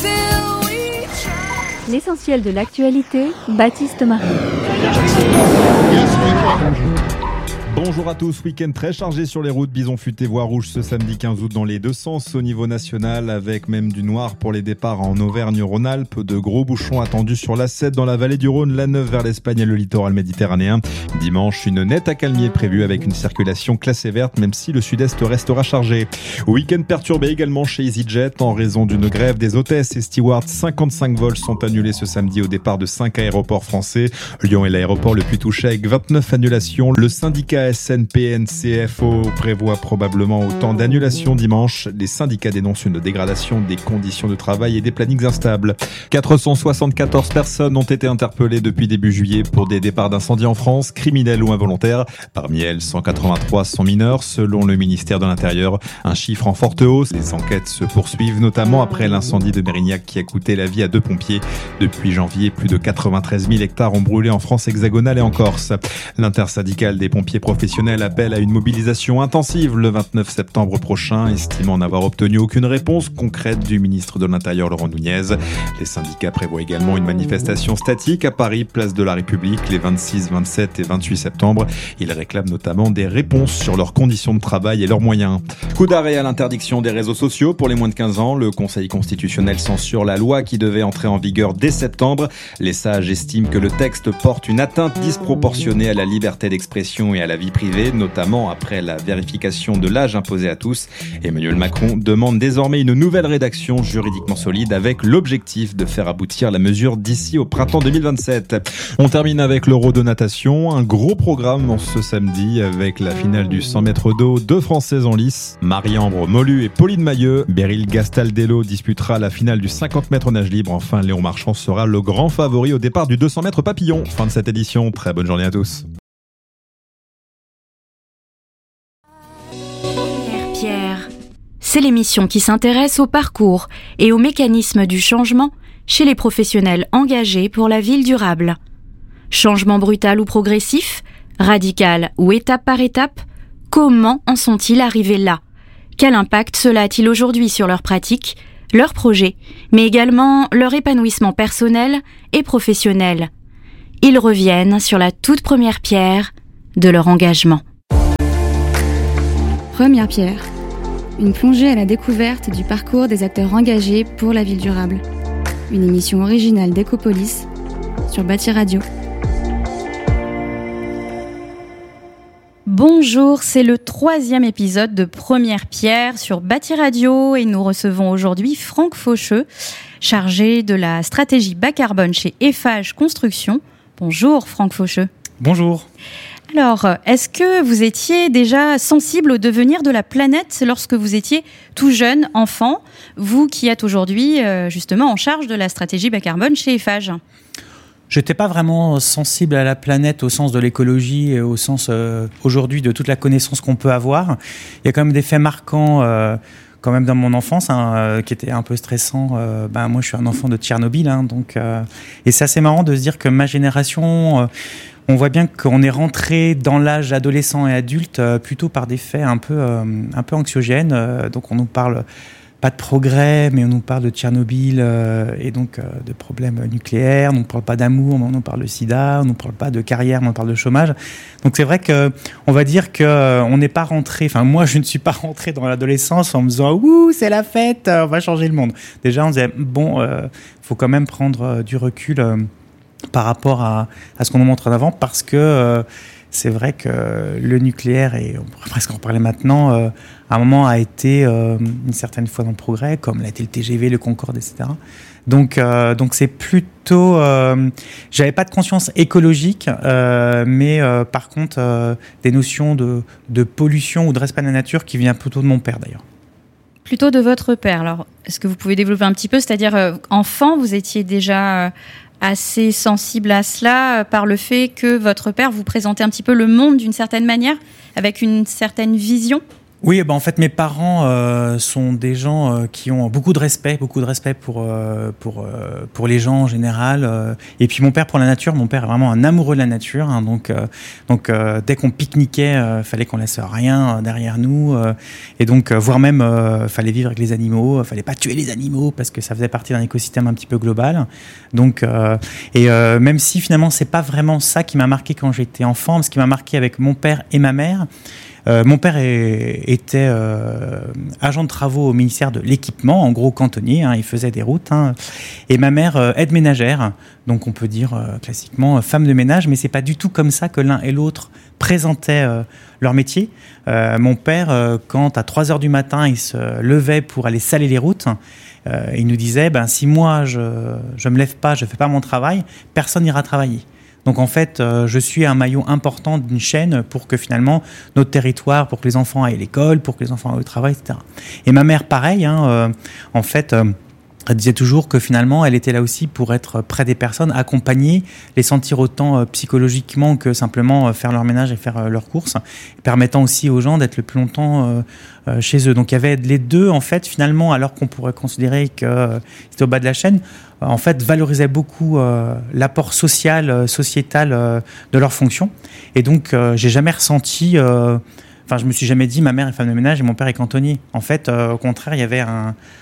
L'essentiel de l'actualité, Baptiste Marie. Bonjour à tous, week-end très chargé sur les routes, bison futé voie rouge ce samedi 15 août dans les deux sens au niveau national, avec même du noir pour les départs en Auvergne-Rhône-Alpes, de gros bouchons attendus sur l'A7 dans la vallée du Rhône, l'A9 vers l'Espagne et le littoral méditerranéen. Dimanche, une nette accalmie est prévue avec une circulation classée verte, même si le sud-est restera chargé. Week-end perturbé également chez EasyJet en raison d'une grève des hôtesses et stewards. 55 vols sont annulés ce samedi au départ de 5 aéroports français. Lyon est l'aéroport le plus touché avec 29 annulations. Le syndicat SNPNCFO prévoit probablement autant d'annulations dimanche. Les syndicats dénoncent une dégradation des conditions de travail et des plannings instables. 474 personnes ont été interpellées depuis début juillet pour des départs d'incendie en France, criminels ou involontaires. Parmi elles, 183 sont mineurs, selon le ministère de l'Intérieur. Un chiffre en forte hausse. Les enquêtes se poursuivent, notamment après l'incendie de Mérignac qui a coûté la vie à 2 pompiers. Depuis janvier, plus de 93 000 hectares ont brûlé en France hexagonale et en Corse. L'intersyndicale des pompiers professionnels appelle à une mobilisation intensive le 29 septembre prochain, estimant n'avoir obtenu aucune réponse concrète du ministre de l'Intérieur Laurent Nunez. Les syndicats prévoient également une manifestation statique à Paris, place de la République, les 26, 27 et 28 septembre. Ils réclament notamment des réponses sur leurs conditions de travail et leurs moyens. Coup d'arrêt à l'interdiction des réseaux sociaux pour les moins de 15 ans. Le Conseil constitutionnel censure la loi qui devait entrer en vigueur dès septembre. Les sages estiment que le texte porte une atteinte disproportionnée à la liberté d'expression et à la vie privée, notamment après la vérification de l'âge imposé à tous. Emmanuel Macron demande désormais une nouvelle rédaction juridiquement solide avec l'objectif de faire aboutir la mesure d'ici au printemps 2027. On termine avec l'Euro de natation, un gros programme ce samedi avec la finale du 100 mètres d'eau, 2 Françaises en lice, Marie-Ambre Molu et Pauline Mailleux. Beryl Gastaldello disputera la finale du 50 mètres nage libre. Enfin, Léon Marchand sera le grand favori au départ du 200 mètres papillon. Fin de cette édition, très bonne journée à tous. Pierre. C'est l'émission qui s'intéresse au parcours et aux mécanismes du changement chez les professionnels engagés pour la ville durable. Changement brutal ou progressif, radical ou étape par étape, comment en sont-ils arrivés là ? Quel impact cela a-t-il aujourd'hui sur leurs pratiques, leurs projets, mais également leur épanouissement personnel et professionnel ? Ils reviennent sur la toute première pierre de leur engagement. Première pierre, une plongée à la découverte du parcours des acteurs engagés pour la ville durable. Une émission originale d'Ecopolis sur Bâti Radio. Bonjour, c'est le 3e épisode de Première Pierre sur Bâti Radio et nous recevons aujourd'hui Franck Faucheux, chargé de la stratégie bas carbone chez Eiffage Construction. Bonjour Franck Faucheux. Bonjour. Alors, est-ce que vous étiez déjà sensible au devenir de la planète lorsque vous étiez tout jeune, enfant, vous qui êtes aujourd'hui justement en charge de la stratégie bas carbone chez Eiffage ? J'étais pas vraiment sensible à la planète au sens de l'écologie et au sens aujourd'hui de toute la connaissance qu'on peut avoir. Il y a quand même des faits marquants quand même dans mon enfance qui étaient un peu stressants. Moi, je suis un enfant de Tchernobyl, et c'est assez marrant de se dire que ma génération... on voit bien qu'on est rentré dans l'âge adolescent et adulte plutôt par des faits un peu anxiogènes. Donc on nous parle pas de progrès, mais on nous parle de Tchernobyl et donc de problèmes nucléaires. On ne nous parle pas d'amour, mais on nous parle de sida. On ne nous parle pas de carrière, mais on parle de chômage. Donc c'est vrai qu'on va dire qu'on n'est pas rentré, enfin moi je ne suis pas rentré dans l'adolescence en me disant « Ouh, c'est la fête, on va changer le monde ». Déjà on disait « Bon, faut quand même prendre du recul ». Par rapport à ce qu'on nous montre en avant, parce que c'est vrai que le nucléaire, et on pourrait presque en parler maintenant, à un moment a été une certaine fois dans le progrès, comme l'a été le TGV, le Concorde, etc. Donc c'est plutôt... j'avais pas de conscience écologique, mais par contre des notions de pollution ou de respect de la nature qui vient plutôt de mon père d'ailleurs. Plutôt de votre père. Alors, est-ce que vous pouvez développer un petit peu ? C'est-à-dire, enfant, vous étiez déjà... assez sensible à cela par le fait que votre père vous présentait un petit peu le monde d'une certaine manière, avec une certaine vision ? Oui, en fait, mes parents sont des gens qui ont beaucoup de respect pour les gens en général. Et puis mon père pour la nature. Mon père est vraiment un amoureux de la nature. Hein, donc dès qu'on pique-niquait, fallait qu'on laisse rien derrière nous. Et donc, voire même, fallait vivre avec les animaux. Fallait pas tuer les animaux parce que ça faisait partie d'un écosystème un petit peu global. Donc, même si finalement c'est pas vraiment ça qui m'a marqué quand j'étais enfant, ce qui m'a marqué avec mon père et ma mère. Mon père était agent de travaux au ministère de l'équipement, en gros cantonnier, hein, il faisait des routes. Hein, et ma mère aide ménagère, donc on peut dire classiquement femme de ménage, mais c'est pas du tout comme ça que l'un et l'autre présentaient leur métier. Mon père, quand à 3h du matin, il se levait pour aller saler les routes, il nous disait si moi je me lève pas, je fais pas mon travail, personne n'ira travailler. Donc en fait, je suis un maillon important d'une chaîne pour que finalement notre territoire, pour que les enfants aillent à l'école, pour que les enfants aillent au travail, etc. Et ma mère, pareil, en fait, elle disait toujours que finalement, elle était là aussi pour être près des personnes, accompagner, les sentir autant psychologiquement que simplement faire leur ménage et faire leurs courses, permettant aussi aux gens d'être le plus longtemps chez eux. Donc il y avait les deux, en fait, finalement, alors qu'on pourrait considérer que c'était au bas de la chaîne, en fait, valorisaient beaucoup l'apport social, sociétal de leur fonction. Et donc, j'ai jamais ressenti... je me suis jamais dit, ma mère est femme de ménage et mon père est cantonnier. En fait, au contraire, il y avait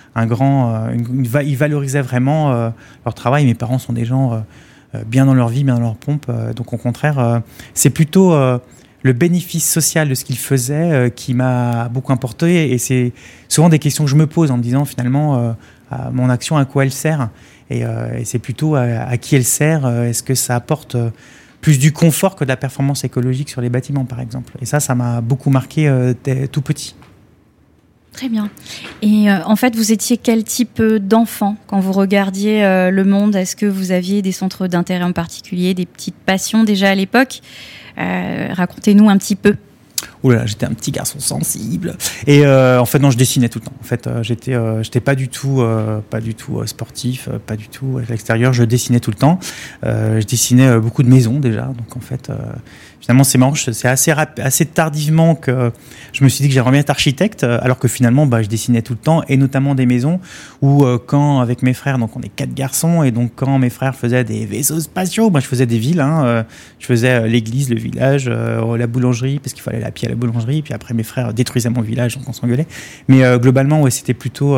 ils valorisaient vraiment leur travail. Mes parents sont des gens bien dans leur vie, bien dans leur pompe. Donc, au contraire, c'est plutôt le bénéfice social de ce qu'ils faisaient qui m'a beaucoup importé. Et c'est souvent des questions que je me pose en me disant, finalement, mon action, à quoi elle sert ? Et c'est plutôt à qui elle sert. Est-ce que ça apporte plus du confort que de la performance écologique sur les bâtiments, par exemple ? Et ça m'a beaucoup marqué tout petit. Très bien. Et en fait, vous étiez quel type d'enfant quand vous regardiez le monde ? Est-ce que vous aviez des centres d'intérêt en particulier, des petites passions déjà à l'époque ? Racontez-nous un petit peu. Ouh là là, j'étais un petit garçon sensible. Et en fait, non, je dessinais tout le temps. En fait, j'étais pas du tout sportif, pas du tout à l'extérieur. Je dessinais tout le temps. Je dessinais beaucoup de maisons déjà. Donc en fait, finalement, c'est marrant. C'est assez tardivement que je me suis dit que j'aimerais bien être architecte, alors que finalement, je dessinais tout le temps, et notamment des maisons où, quand avec mes frères, donc on est 4 garçons, et donc quand mes frères faisaient des vaisseaux spatiaux, je faisais des villes. Je faisais l'église, le village, la boulangerie, parce qu'il fallait aller à pied à la boulangerie. Puis après, mes frères détruisaient mon village, donc on s'engueulait. Mais globalement, ouais, j'étais plutôt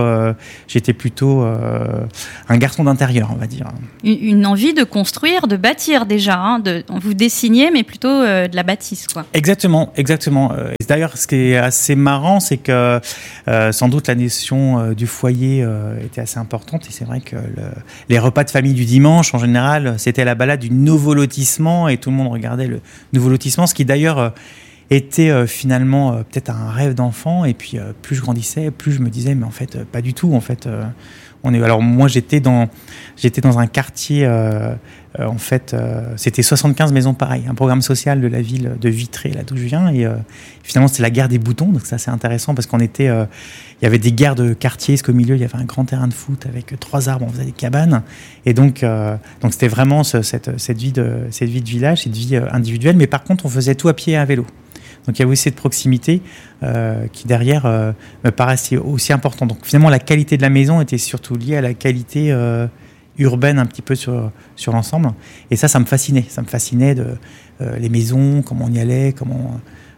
un garçon d'intérieur, on va dire. Une envie de construire, de bâtir déjà. Vous dessiniez, mais plutôt de la bâtisse, quoi. Exactement. Et d'ailleurs, ce qui est assez marrant, c'est que sans doute la notion du foyer était assez importante. Et c'est vrai que les repas de famille du dimanche, en général, c'était la balade du nouveau lotissement, et tout le monde regardait le nouveau lotissement, ce qui d'ailleurs était finalement peut-être un rêve d'enfant. Et puis plus je grandissais, plus je me disais, mais en fait, pas du tout. En fait, alors moi, j'étais dans un quartier. En fait, c'était 75 maisons pareilles, un programme social de la ville de Vitré, là d'où je viens. Et finalement, c'était la guerre des boutons. Donc ça, c'est intéressant parce il y avait des guerres de quartier. Parce qu'au milieu, il y avait un grand terrain de foot avec 3 arbres. On faisait des cabanes. Et donc c'était vraiment cette vie de village, cette vie individuelle. Mais par contre, on faisait tout à pied et à vélo. Donc il y avait aussi cette proximité qui derrière me paraissait aussi important. Donc finalement, la qualité de la maison était surtout liée à la qualité urbaine un petit peu sur l'ensemble. Et ça me fascinait. Ça me fascinait les maisons, comment on y allait, comment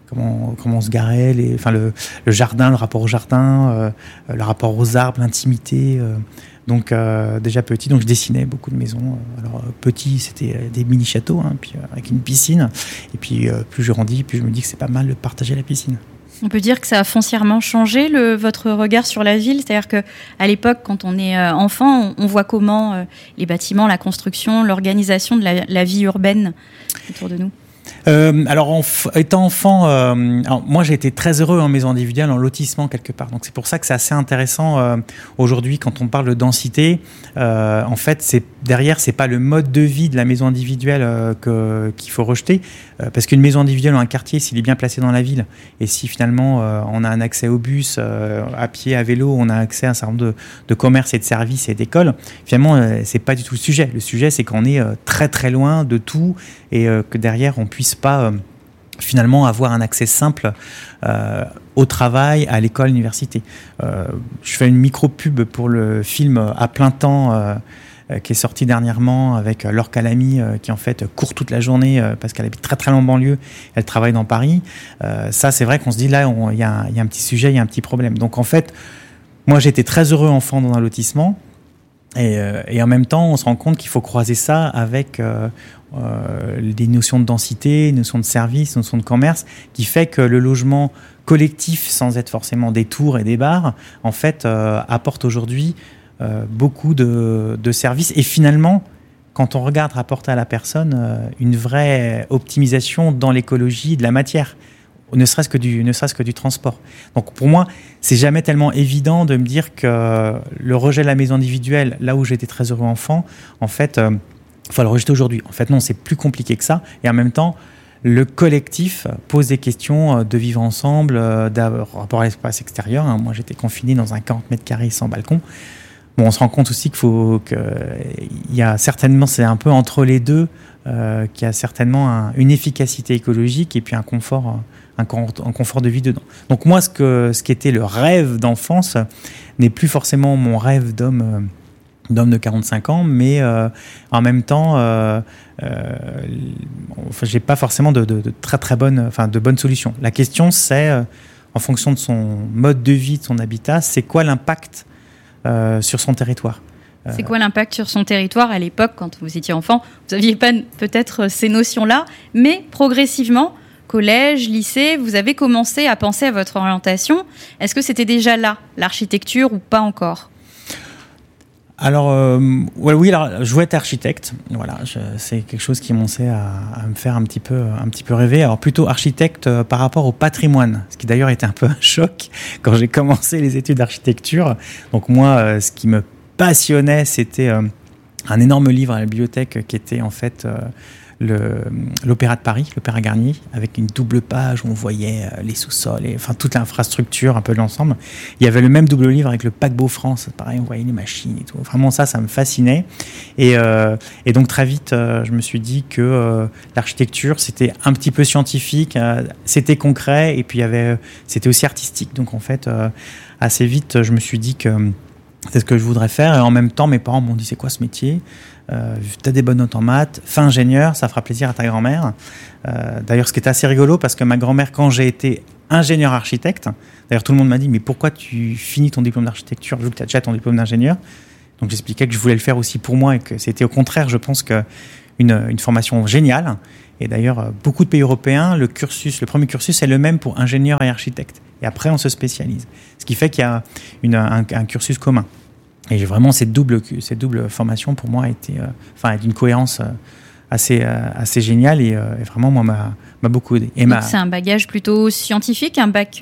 on se garait, le jardin, le rapport au jardin, le rapport aux arbres, l'intimité. Donc déjà petit, donc je dessinais beaucoup de maisons. Alors petit, c'était des mini châteaux, puis avec une piscine. Et puis plus je grandis, plus je me dis que c'est pas mal de partager la piscine. On peut dire que ça a foncièrement changé votre regard sur la ville. C'est-à-dire que à l'époque, quand on est enfant, on voit comment les bâtiments, la construction, l'organisation de la vie urbaine autour de nous. Alors, étant enfant, moi j'ai été très heureux en maison individuelle, en lotissement quelque part. Donc c'est pour ça que c'est assez intéressant aujourd'hui quand on parle de densité. En fait, c'est pas le mode de vie de la maison individuelle qu'il faut rejeter, parce qu'une maison individuelle ou un quartier, s'il est bien placé dans la ville, et si finalement on a un accès au bus, à pied, à vélo, on a accès à un certain nombre de commerces et de services et d'écoles, finalement c'est pas du tout le sujet. Le sujet, c'est qu'on est très très loin de tout, et que derrière on puisse pas finalement avoir un accès simple au travail, à l'école, à l'université. Je fais une micro-pub pour le film À plein temps qui est sorti dernièrement avec Laure Calamy qui en fait court toute la journée parce qu'elle habite très très loin en banlieue, elle travaille dans Paris. Ça c'est vrai qu'on se dit là il y a un petit sujet, il y a un petit problème. Donc en fait, moi j'étais très heureux enfant dans un lotissement et en même temps on se rend compte qu'il faut croiser ça avec des notions de densité, des notions de service, des notions de commerce qui fait que le logement collectif sans être forcément des tours et des bars en fait apporte aujourd'hui beaucoup de services et finalement quand on regarde rapporter à la personne une vraie optimisation dans l'écologie de la matière, ne serait-ce que du transport. Donc pour moi c'est jamais tellement évident de me dire que le rejet de la maison individuelle là où j'étais très heureux enfant en fait il faut le rejeter aujourd'hui. En fait non, c'est plus compliqué que ça et en même temps le collectif pose des questions de vivre ensemble, rapport à l'espace extérieur. Moi j'étais confiné dans un 40 mètres carrés sans balcon. Bon, on se rend compte aussi il y a certainement, c'est un peu entre les deux, qu'il y a certainement une efficacité écologique et puis un confort de vie dedans. Donc moi, ce qui était le rêve d'enfance n'est plus forcément mon rêve d'homme de 45 ans, mais en même temps, j'ai pas forcément de très très bonnes solutions. La question, c'est en fonction de son mode de vie, de son habitat, c'est quoi l'impact sur son territoire. C'est quoi l'impact sur son territoire à l'époque, quand vous étiez enfant? Vous n'aviez pas peut-être ces notions-là, mais progressivement, collège, lycée, vous avez commencé à penser à votre orientation. Est-ce que c'était déjà là, l'architecture, ou pas encore? Alors, alors, je voulais être architecte. Voilà, c'est quelque chose qui commençait à me faire un petit peu rêver. Alors, plutôt architecte par rapport au patrimoine, ce qui d'ailleurs était un peu un choc quand j'ai commencé les études d'architecture. Donc moi, ce qui me passionnait, c'était un énorme livre à la bibliothèque qui était en fait l'Opéra de Paris, l'Opéra Garnier, avec une double page où on voyait les sous-sols, toute l'infrastructure, un peu de l'ensemble. Il y avait le même double livre avec le paquebot France, pareil, on voyait les machines et tout. Vraiment ça me fascinait. Et donc très vite, je me suis dit que l'architecture, c'était un petit peu scientifique, c'était concret, et puis c'était aussi artistique. Donc en fait, assez vite, je me suis dit que c'est ce que je voudrais faire. Et en même temps, mes parents m'ont dit, c'est quoi ce métier ? T'as des bonnes notes en maths, fais ingénieur, ça fera plaisir à ta grand-mère. D'ailleurs, ce qui était assez rigolo, parce que ma grand-mère, quand j'ai été ingénieur architecte, d'ailleurs tout le monde m'a dit, mais pourquoi tu finis ton diplôme d'architecture vu que tu as déjà ton diplôme d'ingénieur? Donc j'expliquais que je voulais le faire aussi pour moi et que c'était au contraire, je pense, une formation géniale. Et d'ailleurs, beaucoup de pays européens, le premier cursus est le même pour ingénieur et architecte. Et après, on se spécialise. Ce qui fait qu'il y a un cursus commun. Et j'ai vraiment cette double formation pour moi a été d'une cohérence assez géniale et vraiment moi m'a beaucoup aidé. Donc c'est un bagage plutôt scientifique, un bac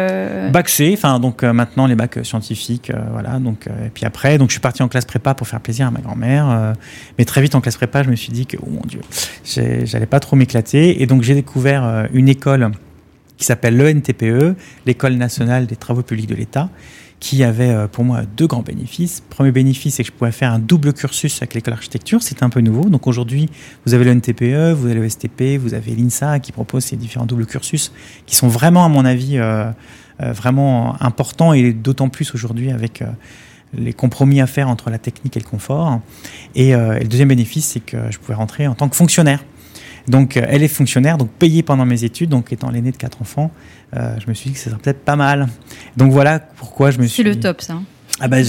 C, donc maintenant les bacs scientifiques, voilà. Donc et puis après, donc je suis parti en classe prépa pour faire plaisir à ma grand-mère, mais très vite en classe prépa, je me suis dit que oh mon Dieu, j'allais pas trop m'éclater et donc j'ai découvert une école qui s'appelle l'ENTPE, l'École nationale des travaux publics de l'État, qui avait pour moi deux grands bénéfices. Premier bénéfice, c'est que je pouvais faire un double cursus avec l'école d'architecture, c'était un peu nouveau. Donc aujourd'hui, vous avez le NTPE, vous avez le STP, vous avez l'INSA qui propose ces différents doubles cursus qui sont vraiment, à mon avis, vraiment importants et d'autant plus aujourd'hui avec les compromis à faire entre la technique et le confort. Et le deuxième bénéfice, c'est que je pouvais rentrer en tant que fonctionnaire. Donc, elle est fonctionnaire, donc payée pendant mes études, donc étant l'aîné de 4 enfants, je me suis dit que ce serait peut-être pas mal. Donc voilà pourquoi je me suis. C'est le top, ça. Ah ben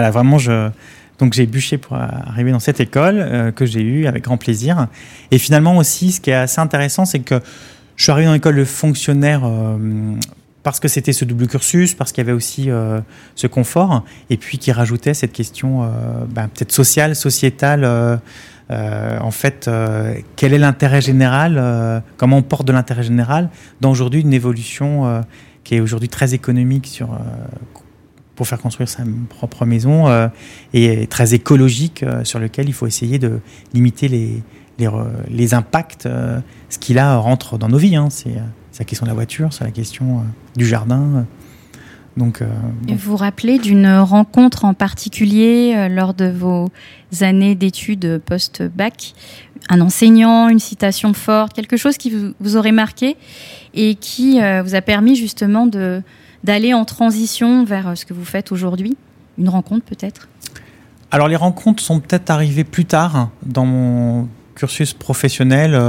donc j'ai bûché pour arriver dans cette école que j'ai eue avec grand plaisir. Et finalement aussi, ce qui est assez intéressant, c'est que je suis arrivé dans l'école de fonctionnaire parce que c'était ce double cursus, parce qu'il y avait aussi ce confort, et puis qui rajoutait cette question peut-être sociale, sociétale. Quel est l'intérêt général, comment on porte de l'intérêt général dans aujourd'hui une évolution qui est aujourd'hui très économique pour faire construire sa propre maison et très écologique sur lequel il faut essayer de limiter les impacts, ce qui là rentre dans nos vies. C'est la question de la voiture, c'est la question du jardin. Donc, Et vous vous rappelez d'une rencontre en particulier lors de vos années d'études post-bac, un enseignant, une citation forte, quelque chose qui vous aurait marqué et qui vous a permis justement d'aller en transition vers ce que vous faites aujourd'hui? Une rencontre peut-être? Alors les rencontres sont peut-être arrivées plus tard dans mon cursus professionnel.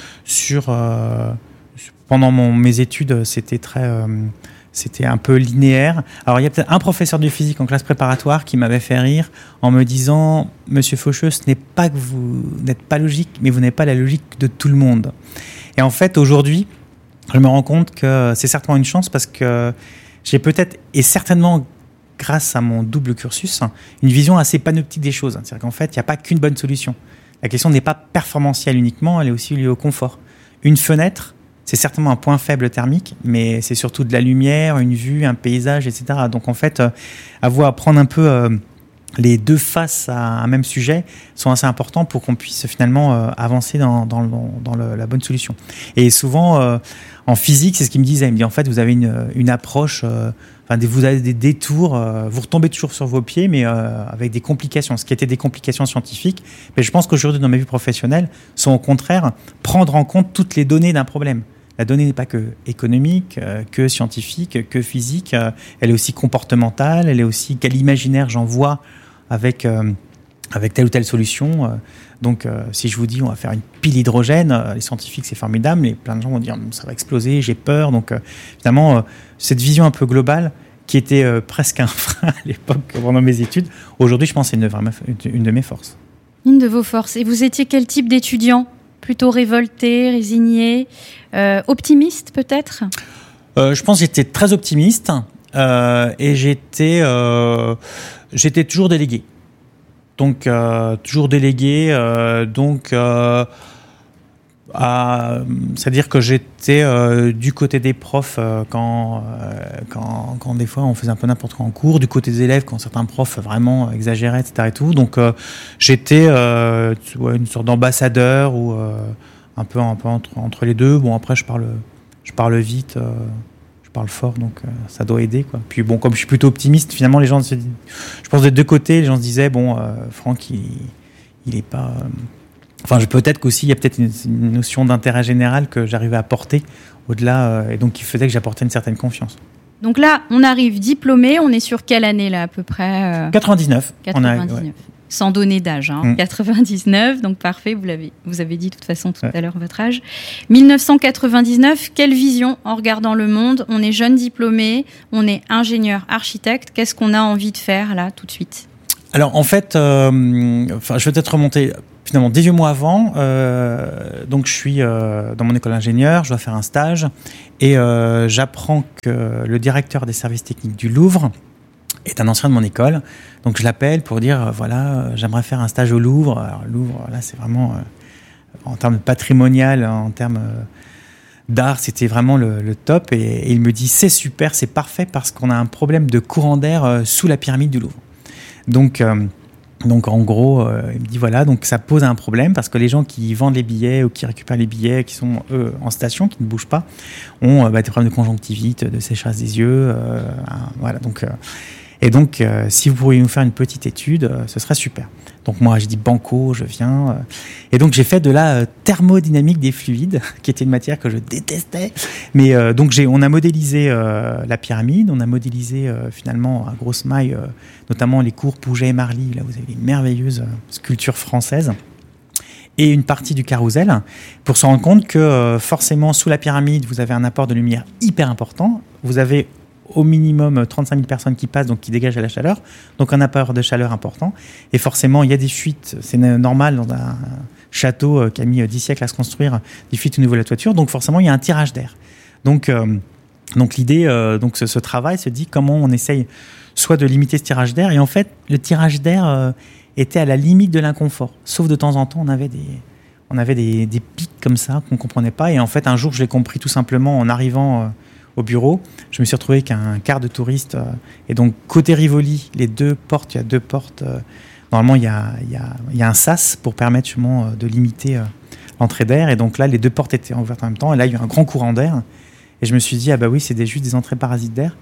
Pendant mes études, c'était un peu linéaire. Alors il y a peut-être un professeur de physique en classe préparatoire qui m'avait fait rire en me disant « Monsieur Faucheux, ce n'est pas que vous n'êtes pas logique, mais vous n'avez pas la logique de tout le monde. » Et en fait, aujourd'hui, je me rends compte que c'est certainement une chance parce que j'ai peut-être, et certainement grâce à mon double cursus, une vision assez panoptique des choses. C'est-à-dire qu'en fait, il n'y a pas qu'une bonne solution. La question n'est pas performantielle uniquement, elle est aussi liée au confort. Une fenêtre, c'est certainement un point faible thermique, mais c'est surtout de la lumière, une vue, un paysage, etc. Donc en fait, prendre un peu les deux faces à un même sujet sont assez importants pour qu'on puisse finalement avancer dans la bonne solution. Et souvent, en physique, c'est ce qu'ils me disaient. Ils me disent, en fait, vous avez une approche, vous avez des détours, vous retombez toujours sur vos pieds, mais avec des complications. Ce qui était des complications scientifiques, mais je pense qu'aujourd'hui, dans ma vie professionnelle, sont au contraire prendre en compte toutes les données d'un problème. La donnée n'est pas que économique, que scientifique, que physique. Elle est aussi comportementale, elle est aussi quel imaginaire j'en vois avec telle ou telle solution. Donc, si je vous dis on va faire une pile hydrogène, les scientifiques c'est formidable, mais plein de gens vont dire ça va exploser, j'ai peur. Donc, finalement, cette vision un peu globale qui était presque un frein à l'époque pendant mes études, aujourd'hui je pense que c'est une de mes forces. Une de vos forces. Et vous étiez quel type d'étudiant ? Plutôt révolté, résigné, optimiste peut-être ? Je pense que j'étais très optimiste et j'étais toujours délégué. Donc, c'est-à-dire que j'étais du côté des profs quand des fois on faisait un peu n'importe quoi en cours, du côté des élèves quand certains profs vraiment exagéraient, etc. et tout. Donc j'étais une sorte d'ambassadeur ou un peu entre les deux. Bon, après je parle vite, je parle fort, donc ça doit aider, quoi. Puis bon, comme je suis plutôt optimiste, finalement les gens je pense des deux côtés, les gens se disaient Franck il est pas peut-être qu'aussi il y a peut-être une notion d'intérêt général que j'arrivais à porter au-delà et donc qui faisait que j'apportais une certaine confiance. Donc là, on arrive diplômé, on est sur quelle année là à peu près 99. 99. Ouais. Sans donner d'âge, 99, donc parfait, vous avez dit de toute façon tout à l'heure votre âge. 1999, quelle vision en regardant le monde ? On est jeune diplômé, on est ingénieur architecte, qu'est-ce qu'on a envie de faire là tout de suite ? Alors en fait, je vais peut-être remonter finalement 18 mois avant, donc je suis dans mon école d'ingénieur, je dois faire un stage et j'apprends que le directeur des services techniques du Louvre est un ancien de mon école. Donc je l'appelle pour dire j'aimerais faire un stage au Louvre. Alors le Louvre, là c'est vraiment en termes patrimonial, en termes d'art, c'était vraiment le top. Et il me dit c'est super, c'est parfait parce qu'on a un problème de courant d'air sous la pyramide du Louvre. Donc en gros, il me dit donc ça pose un problème parce que les gens qui vendent les billets ou qui récupèrent les billets, qui sont eux en station, qui ne bougent pas, ont des problèmes de conjonctivite, de sécheresse des yeux. Donc, si vous pourriez nous faire une petite étude, ce serait super. Donc moi, j'ai dit banco, je viens. Et donc, j'ai fait de la thermodynamique des fluides, qui était une matière que je détestais. Mais on a modélisé la pyramide, on a modélisé finalement à grosse maille, notamment les cours Pouget et Marly. Là, vous avez les merveilleuses sculptures françaises. Et une partie du carrousel, pour se rendre compte que forcément, sous la pyramide, vous avez un apport de lumière hyper important. Vous avez au minimum 35 000 personnes qui passent, donc qui dégagent la chaleur, donc un apport de chaleur important. Et forcément, il y a des fuites, c'est normal dans un château qui a mis 10 siècles à se construire, des fuites au niveau de la toiture, donc forcément, il y a un tirage d'air. Donc l'idée, ce travail se dit comment on essaye soit de limiter ce tirage d'air, et en fait, le tirage d'air était à la limite de l'inconfort, sauf de temps en temps, on avait des pics comme ça qu'on ne comprenait pas, et en fait, un jour, je l'ai compris tout simplement en arrivant au bureau, je me suis retrouvé avec un quart de touristes. Et donc, côté Rivoli, il y a deux portes. Normalement, il y a un sas pour permettre justement de limiter l'entrée d'air. Et donc là, les deux portes étaient ouvertes en même temps. Et là, il y a eu un grand courant d'air. Et je me suis dit, c'est juste des entrées parasites d'air.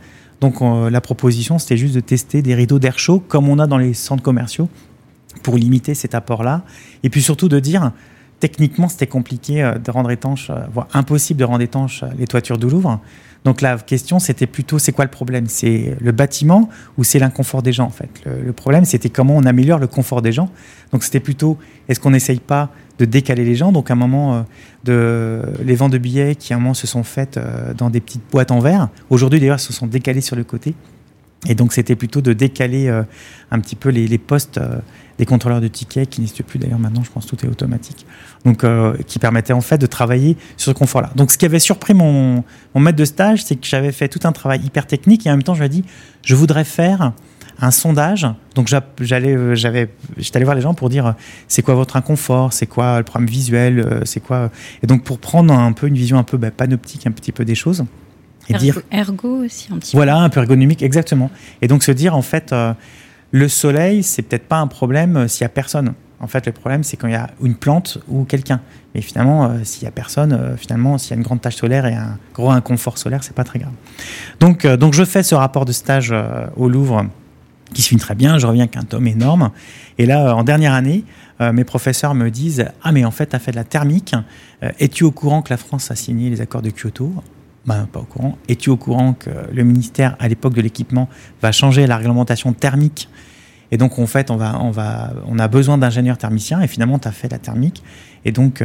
Donc la proposition, c'était juste de tester des rideaux d'air chaud comme on a dans les centres commerciaux pour limiter cet apport-là. Et puis surtout de dire, techniquement, c'était compliqué de rendre étanche, voire impossible de rendre étanche les toitures du Louvre. Donc la question, c'était plutôt, c'est quoi le problème ? C'est le bâtiment ou c'est l'inconfort des gens, en fait ? Le problème, c'était comment on améliore le confort des gens. Donc c'était plutôt, est-ce qu'on n'essaye pas de décaler les gens ? Donc à un moment, les ventes de billets qui à un moment se sont faites dans des petites boîtes en verre. Aujourd'hui, d'ailleurs, se sont décalées sur le côté. Et donc c'était plutôt de décaler un petit peu les postes des contrôleurs de tickets qui n'existent plus d'ailleurs maintenant, je pense que tout est automatique, donc qui permettaient en fait de travailler sur ce confort-là. Donc ce qui avait surpris mon maître de stage, c'est que j'avais fait tout un travail hyper technique et en même temps je lui ai dit je voudrais faire un sondage. Donc j'étais allé voir les gens pour dire c'est quoi votre inconfort, c'est quoi le problème visuel, c'est quoi, et donc pour prendre un peu une vision un peu panoptique un petit peu des choses. Et ergo aussi un petit peu. Voilà, un peu ergonomique, exactement. Et donc se dire en fait, le soleil, c'est peut-être pas un problème s'il y a personne. En fait, le problème, c'est quand il y a une plante ou quelqu'un. Mais finalement, s'il y a personne, finalement, s'il y a une grande tache solaire et un gros inconfort solaire, c'est pas très grave. Donc je fais ce rapport de stage au Louvre qui se finit très bien. Je reviens avec un tome énorme. Et là, en dernière année, mes professeurs me disent « Ah, mais en fait, tu as fait de la thermique. Es-tu au courant que la France a signé les accords de Kyoto ?» Pas au courant. Es-tu au courant que le ministère, à l'époque de l'équipement, va changer la réglementation thermique ? Et donc, en fait, on a besoin d'ingénieurs thermiciens. Et finalement, tu as fait la thermique. Et donc,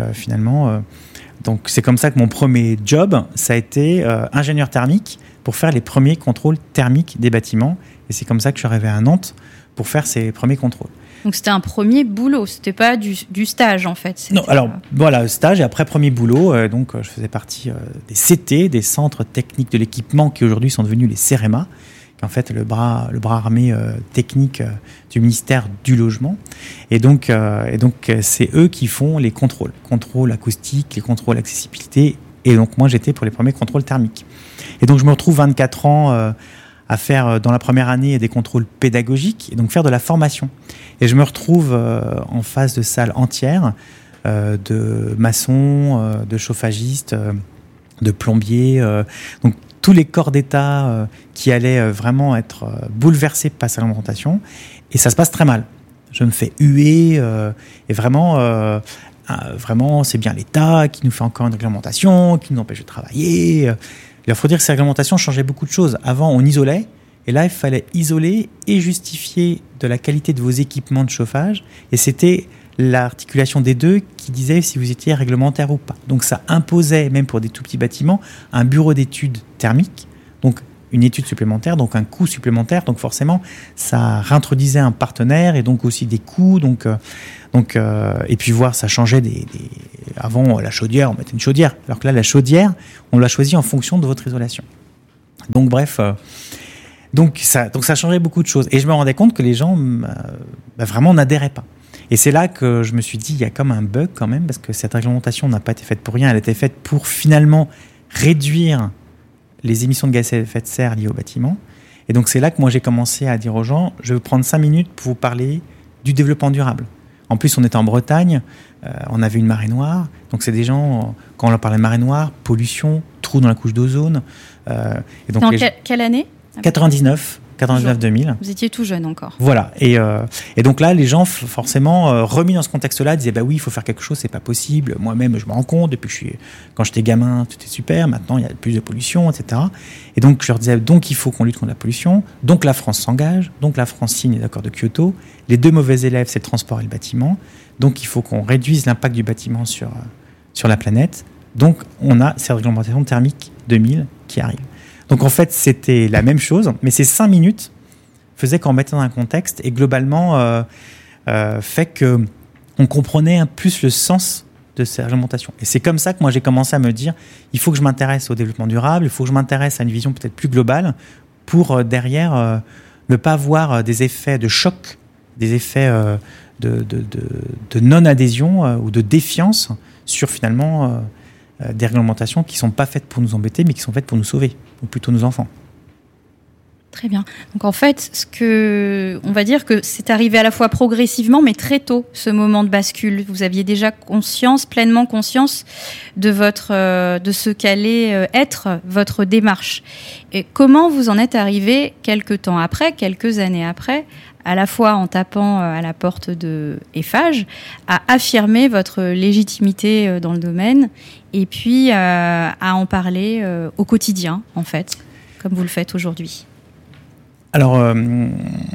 donc c'est comme ça que mon premier job, ça a été ingénieur thermique pour faire les premiers contrôles thermiques des bâtiments. Et c'est comme ça que je suis arrivé à Nantes pour faire ces premiers contrôles. Donc c'était un premier boulot, c'était pas du stage en fait. Non, alors voilà, stage et après premier boulot, donc je faisais partie des CT, des centres techniques de l'équipement qui aujourd'hui sont devenus les CEREMA, qui est en fait le bras armé technique du ministère du Logement. Et donc c'est eux qui font les contrôles acoustiques, les contrôles accessibilité. Et donc moi j'étais pour les premiers contrôles thermiques. Et donc je me retrouve 24 ans à faire dans la première année des contrôles pédagogiques et donc faire de la formation. Et je me retrouve en face de salles entières de maçons, de chauffagistes, de plombiers, donc tous les corps d'État qui allaient vraiment être bouleversés par cette réglementation. Et ça se passe très mal. Je me fais huer et vraiment, c'est bien l'État qui nous fait encore une réglementation, qui nous empêche de travailler. Il faut dire que ces réglementations changeaient beaucoup de choses. Avant, on isolait, et là, il fallait isoler et justifier de la qualité de vos équipements de chauffage. Et c'était l'articulation des deux qui disait si vous étiez réglementaire ou pas. Donc ça imposait, même pour des tout petits bâtiments, un bureau d'études thermiques, donc une étude supplémentaire, donc un coût supplémentaire. Donc forcément, ça réintroduisait un partenaire et donc aussi des coûts. Et puis voir, ça changeait avant, la chaudière, on mettait une chaudière. Alors que là, la chaudière, on l'a choisie en fonction de votre isolation. Donc bref, donc ça changeait beaucoup de choses. Et je me rendais compte que les gens vraiment n'adhéraient pas. Et c'est là que je me suis dit, il y a comme un bug quand même, parce que cette réglementation n'a pas été faite pour rien. Elle a été faite pour finalement réduire les émissions de gaz à effet de serre liées au bâtiment. Et donc c'est là que moi j'ai commencé à dire aux gens, je vais prendre 5 minutes pour vous parler du développement durable. En plus, on était en Bretagne, on avait une marée noire. Donc, c'est des gens, quand on leur parlait de marée noire, pollution, trous dans la couche d'ozone. Et donc, quelle année ? 99-2000. Vous étiez tout jeune encore. Voilà. Et donc là, les gens, forcément, remis dans ce contexte-là, disaient bah oui, il faut faire quelque chose, c'est pas possible. Moi-même, je me rends compte, quand j'étais gamin, tout était super. Maintenant, il y a plus de pollution, etc. Et donc, je leur disais donc il faut qu'on lutte contre la pollution. Donc, la France s'engage. Donc, la France signe les accords de Kyoto. Les deux mauvais élèves, c'est le transport et le bâtiment. Donc, il faut qu'on réduise l'impact du bâtiment sur la planète. Donc, on a cette réglementation thermique 2000 qui arrive. Donc, en fait, c'était la même chose, mais ces 5 minutes faisaient qu'on mettait dans un contexte et globalement fait qu'on comprenait plus le sens de ces réglementations. Et c'est comme ça que moi, j'ai commencé à me dire il faut que je m'intéresse au développement durable, il faut que je m'intéresse à une vision peut-être plus globale pour, derrière, ne pas avoir des effets de choc, des effets de non-adhésion ou de défiance sur, finalement, des réglementations qui ne sont pas faites pour nous embêter, mais qui sont faites pour nous sauver, ou plutôt nos enfants. Très bien. Donc en fait, on va dire que c'est arrivé à la fois progressivement, mais très tôt, ce moment de bascule. Vous aviez déjà pleinement conscience de de ce qu'allait être votre démarche. Et comment vous en êtes arrivé quelques années après, à la fois en tapant à la porte de Eiffage, à affirmer votre légitimité dans le domaine, et puis à en parler au quotidien, en fait, comme vous le faites aujourd'hui? Alors, je ne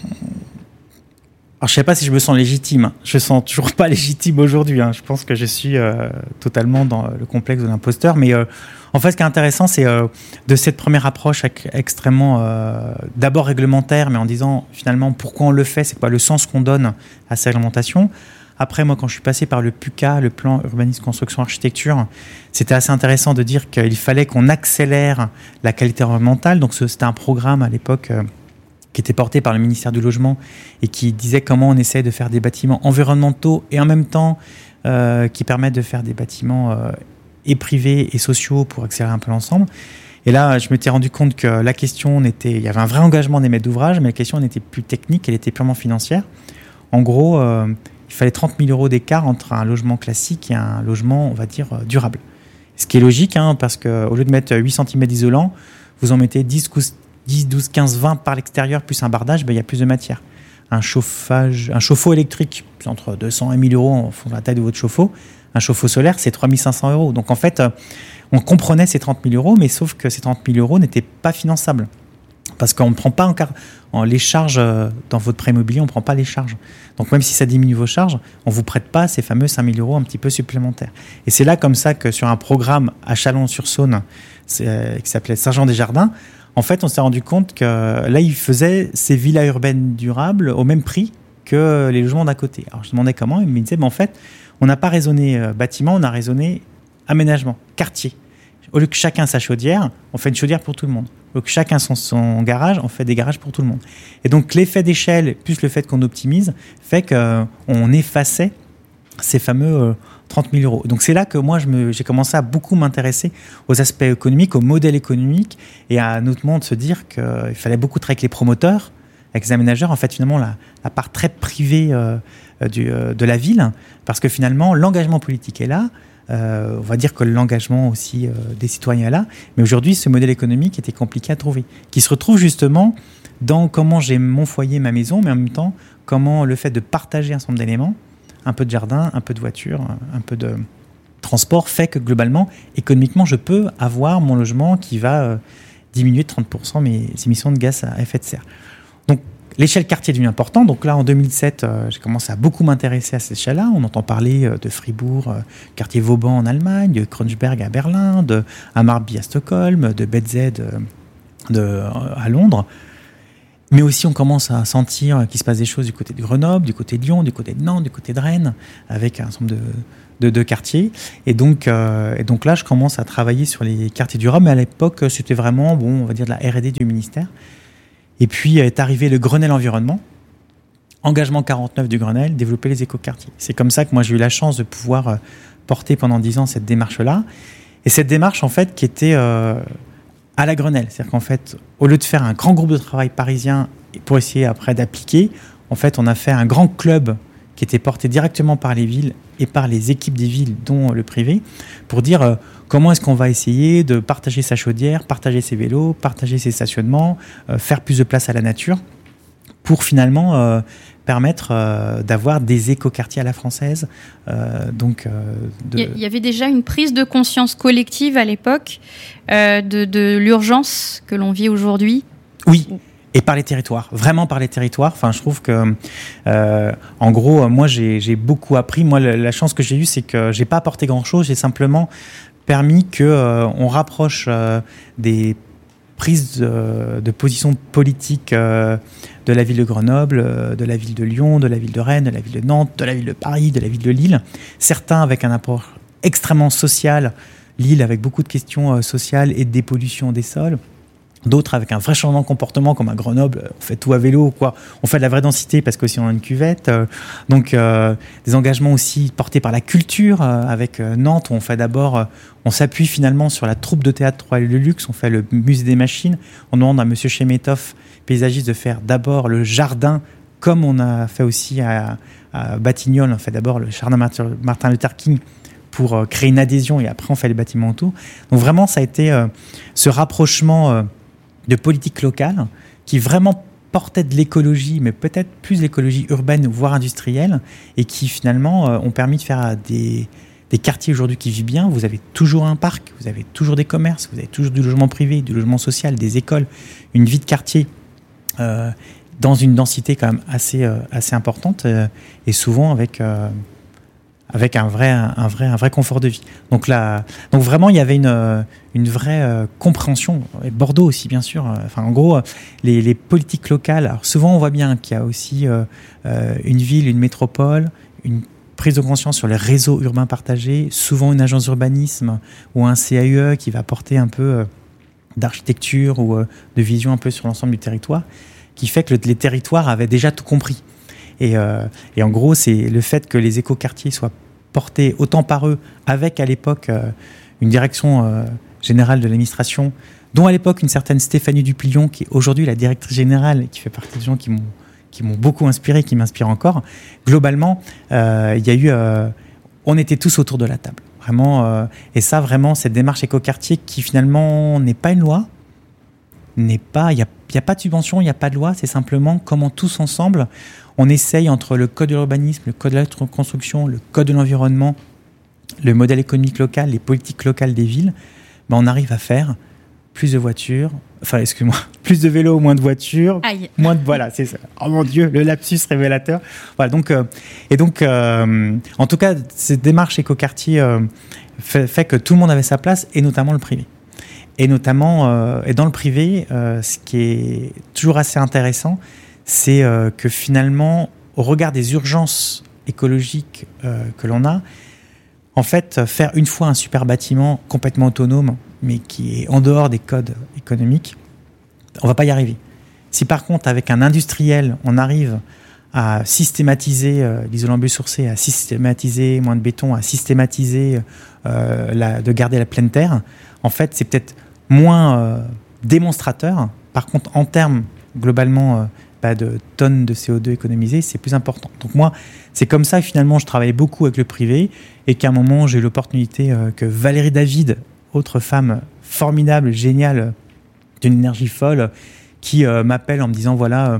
sais pas si je me sens légitime. Je ne me sens toujours pas légitime aujourd'hui. Je pense que je suis totalement dans le complexe de l'imposteur. Mais en fait, ce qui est intéressant, c'est de cette première approche extrêmement d'abord réglementaire, mais en disant finalement pourquoi on le fait, c'est quoi le sens qu'on donne à cette réglementation. Après, moi, quand je suis passé par le PUCA, le plan urbanisme, construction, architecture, c'était assez intéressant de dire qu'il fallait qu'on accélère la qualité environnementale. Donc, c'était un programme à l'époque qui était porté par le ministère du Logement et qui disait comment on essaie de faire des bâtiments environnementaux et en même temps qui permettent de faire des bâtiments et privés et sociaux pour accélérer un peu l'ensemble. Et là, je m'étais rendu compte que la question il y avait un vrai engagement des maîtres d'ouvrage, mais la question n'était plus technique, elle était purement financière. En gros, il fallait 30 000 euros d'écart entre un logement classique et un logement, on va dire, durable. Ce qui est logique, parce qu'au lieu de mettre 8 cm d'isolant, vous en mettez 10, 12, 15, 20 par l'extérieur, plus un bardage, il y a plus de matière. Un chauffe-eau électrique, c'est entre 200 et 1000 euros en fonction de la taille de votre chauffe-eau. Un chauffe-eau solaire, c'est 3 500 euros. Donc en fait, on comprenait ces 30 000 euros, mais sauf que ces 30 000 euros n'étaient pas finançables. Parce qu'on ne prend pas les charges dans votre prêt immobilier, on ne prend pas les charges. Donc même si ça diminue vos charges, on ne vous prête pas ces fameux 5 000 euros un petit peu supplémentaires. Et c'est là comme ça que sur un programme à Chalon-sur-Saône qui s'appelait Saint-Jean-des-Jardins, en fait, on s'est rendu compte que là, ils faisaient ces villas urbaines durables au même prix que les logements d'à côté. Alors, je demandais comment. Ils me disaient, en fait, on n'a pas raisonné bâtiment, on a raisonné aménagement, quartier. Au lieu que chacun sa chaudière, on fait une chaudière pour tout le monde. Au lieu que chacun son garage, on fait des garages pour tout le monde. Et donc, l'effet d'échelle, plus le fait qu'on optimise, fait qu'on effaçait ces fameux 30 000 euros. Donc c'est là que moi j'ai commencé à beaucoup m'intéresser aux aspects économiques, au modèle économique et à notamment de se dire qu'il fallait beaucoup travailler avec les promoteurs, avec les aménageurs, en fait finalement la part très privée de la ville, parce que finalement l'engagement politique est là, on va dire que l'engagement aussi des citoyens est là, mais aujourd'hui ce modèle économique était compliqué à trouver, qui se retrouve justement dans comment j'ai mon foyer, ma maison, mais en même temps comment le fait de partager un certain nombre d'éléments, un peu de jardin, un peu de voiture, un peu de transport, fait que globalement, économiquement, je peux avoir mon logement qui va diminuer de 30% mes émissions de gaz à effet de serre. Donc, l'échelle quartier est devenue importante. Donc là, en 2007, j'ai commencé à beaucoup m'intéresser à cette échelle-là. On entend parler de Fribourg, quartier Vauban en Allemagne, de Kreuzberg à Berlin, de Hammarby à Stockholm, de BZ à Londres. Mais aussi, on commence à sentir qu'il se passe des choses du côté de Grenoble, du côté de Lyon, du côté de Nantes, du côté de Rennes, avec un certain nombre de quartiers. Et donc là, je commence à travailler sur les quartiers durables. Mais à l'époque, c'était vraiment, on va dire, de la R&D du ministère. Et puis est arrivé le Grenelle environnement, engagement 49 du Grenelle, développer les écoquartiers. C'est comme ça que moi, j'ai eu la chance de pouvoir porter pendant 10 ans cette démarche-là. Et cette démarche, en fait, qui était à la Grenelle. C'est-à-dire qu'en fait, au lieu de faire un grand groupe de travail parisien pour essayer après d'appliquer, en fait, on a fait un grand club qui était porté directement par les villes et par les équipes des villes, dont le privé, pour dire comment est-ce qu'on va essayer de partager sa chaudière, partager ses vélos, partager ses stationnements, faire plus de place à la nature, pour finalement permettre d'avoir des écoquartiers à la française. Il y avait déjà une prise de conscience collective à l'époque de l'urgence que l'on vit aujourd'hui. Oui. Et par les territoires, vraiment par les territoires. Enfin, je trouve que, en gros, moi, j'ai beaucoup appris. Moi, la chance que j'ai eue, c'est que j'ai pas apporté grand-chose. J'ai simplement permis que on rapproche des prises de position politique de la ville de Grenoble, de la ville de Lyon, de la ville de Rennes, de la ville de Nantes, de la ville de Paris, de la ville de Lille. Certains avec un apport extrêmement social. Lille avec beaucoup de questions sociales et de dépollution des sols. D'autres avec un vrai changement de comportement, comme à Grenoble, on fait tout à vélo, quoi. On fait de la vraie densité parce qu'aussi on a une cuvette. Donc des engagements aussi portés par la culture, avec Nantes, où on fait d'abord, on s'appuie finalement sur la troupe de théâtre Royal de Luxe, on fait le musée des machines. On demande à monsieur Chemetov, paysagiste, de faire d'abord le jardin, comme on a fait aussi à Batignolles. On fait d'abord le jardin Martin Luther King pour créer une adhésion, et après on fait les bâtiments autour. Donc vraiment, ça a été ce rapprochement de politique locale qui vraiment portait de l'écologie, mais peut-être plus l'écologie urbaine, voire industrielle, et qui finalement ont permis de faire des quartiers aujourd'hui qui vivent bien. Vous avez toujours un parc, vous avez toujours des commerces, vous avez toujours du logement privé, du logement social, des écoles, une vie de quartier dans une densité quand même assez importante, et souvent avec un vrai confort de vie. Donc vraiment, il y avait une vraie compréhension. Et Bordeaux aussi, bien sûr. En gros, les politiques locales. Alors souvent, on voit bien qu'il y a aussi une ville, une métropole, une prise de conscience sur les réseaux urbains partagés, souvent une agence d'urbanisme ou un CAUE qui va apporter un peu d'architecture ou de vision un peu sur l'ensemble du territoire, qui fait que les territoires avaient déjà tout compris. Et en gros, c'est le fait que les écoquartiers soient portés autant par eux, avec à l'époque une direction générale de l'administration, dont à l'époque une certaine Stéphanie Duplion, qui est aujourd'hui la directrice générale, et qui fait partie des gens qui m'ont beaucoup inspiré, qui m'inspirent encore. Globalement, il y a eu, on était tous autour de la table, vraiment. Et ça, vraiment, cette démarche écoquartier qui finalement n'est pas une loi, il n'y a pas de subvention, il n'y a pas de loi, c'est simplement comment tous ensemble, on essaye entre le code de l'urbanisme, le code de la construction, le code de l'environnement, le modèle économique local, les politiques locales des villes, on arrive à faire plus de voitures, plus de vélos, moins de voitures, voilà, c'est ça. Oh mon Dieu, le lapsus révélateur. Voilà, donc en tout cas, cette démarche écoquartier fait que tout le monde avait sa place, et notamment le privé. Et notamment, et dans le privé, ce qui est toujours assez intéressant, c'est que finalement, au regard des urgences écologiques que l'on a, en fait, faire une fois un super bâtiment complètement autonome, mais qui est en dehors des codes économiques, on ne va pas y arriver. Si par contre, avec un industriel, on arrive à systématiser l'isolant biosourcé, à systématiser moins de béton, à systématiser de garder la pleine terre, en fait, c'est peut-être moins démonstrateur. Par contre, en termes, globalement, de tonnes de CO2 économisées, c'est plus important. Donc moi, c'est comme ça que finalement, je travaillais beaucoup avec le privé, et qu'à un moment, j'ai eu l'opportunité que Valérie David, autre femme formidable, géniale, d'une énergie folle, qui m'appelle en me disant voilà,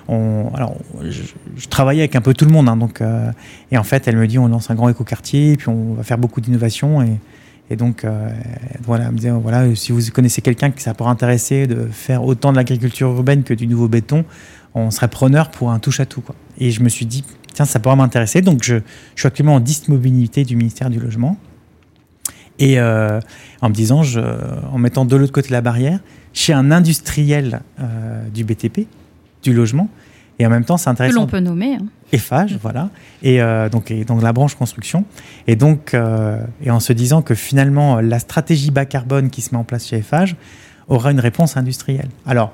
je travaillais avec un peu tout le monde, et en fait, elle me dit on lance un grand écoquartier, et puis on va faire beaucoup d'innovations, et donc, voilà, elle me disait, voilà, si vous connaissez quelqu'un qui ça pourrait intéresser de faire autant de l'agriculture urbaine que du nouveau béton, on serait preneur pour un touche-à-tout, quoi. Et je me suis dit, tiens, ça pourrait m'intéresser. Donc, je suis actuellement en disponibilité du ministère du Logement. Et en me disant, en mettant de l'autre côté de la barrière, chez un industriel du BTP, du logement, et en même temps, c'est intéressant. Que l'on peut nommer. Eiffage, voilà. Et donc la branche construction. Et donc, et en se disant que finalement, la stratégie bas carbone qui se met en place chez Eiffage aura une réponse industrielle. Alors,